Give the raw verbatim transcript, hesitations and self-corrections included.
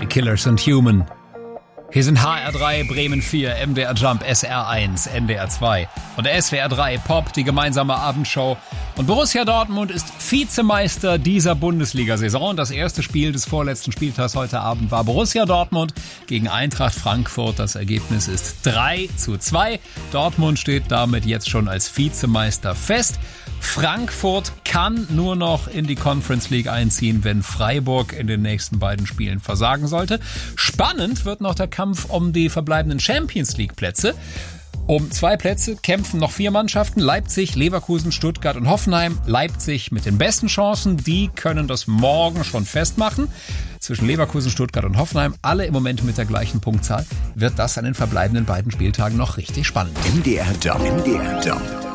Killers and Human. Hier sind H R drei, Bremen vier, M D R Jump, S R eins, N D R zwei und S W R drei Pop, die gemeinsame Abendshow. Und Borussia Dortmund ist Vizemeister dieser Bundesliga-Saison. Das erste Spiel des vorletzten Spieltags heute Abend war Borussia Dortmund gegen Eintracht Frankfurt. Das Ergebnis ist drei zu zwei. Dortmund steht damit jetzt schon als Vizemeister fest. Frankfurt kann nur noch in die Conference League einziehen, wenn Freiburg in den nächsten beiden Spielen versagen sollte. Spannend wird noch der Kampf um die verbleibenden Champions League Plätze. Um zwei Plätze kämpfen noch vier Mannschaften, Leipzig, Leverkusen, Stuttgart und Hoffenheim. Leipzig mit den besten Chancen, die können das morgen schon festmachen. Zwischen Leverkusen, Stuttgart und Hoffenheim, alle im Moment mit der gleichen Punktzahl, wird das an den verbleibenden beiden Spieltagen noch richtig spannend. M D R Jump. M D R Jump.